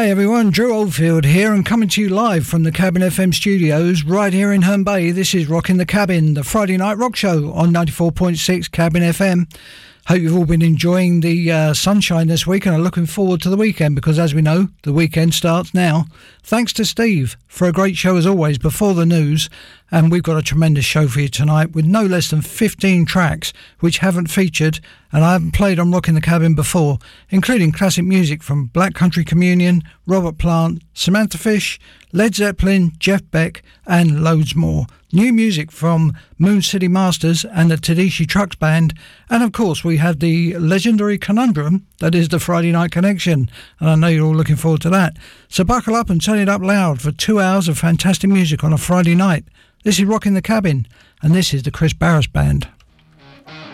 Hi everyone, Drew Oldfield here and coming to you live from the Cabin FM studios right here in Herne Bay. This is Rockin' the Cabin, the Friday night rock show on 94.6 Cabin FM. Hope you've all been enjoying the sunshine this week and are looking forward to the weekend because, as we know, the weekend starts now. Thanks to Steve for a great show as always before the news, and we've got a tremendous show for you tonight with no less than 15 tracks which haven't featured and I haven't played on Rockin' the Cabin before, including classic music from Black Country Communion, Robert Plant, Samantha Fish, Led Zeppelin, Jeff Beck and loads more. New music from Moon City Masters and the Tedeschi Trucks Band, and of course we have the legendary conundrum that is the Friday Night Connection, and I know you're all looking forward to that. So buckle up and turn it up loud for 2 hours of fantastic music on a Friday night. This is Rockin' the Cabin and this is the Chris Barris Band.